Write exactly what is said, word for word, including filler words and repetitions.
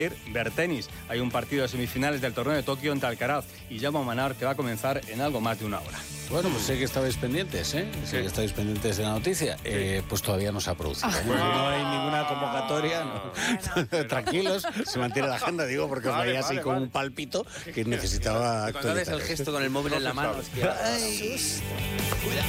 ver tenis. Hay un partido de semifinales del torneo de Tokio entre Alcaraz y Jaume Manart que va a comenzar en algo más de una hora. Bueno, pues sé que estabais pendientes, ¿eh? Sé Sí. que estáis pendientes de la noticia. Eh, pues todavía no se ha producido. ¿eh? No hay ninguna convocatoria. No. Tranquilos, se mantiene la agenda, digo, porque os Vale, veía así vale, con vale. un palpito que necesitaba Cuando haces actualizar. el gesto con el móvil en la mano, es que... Ay.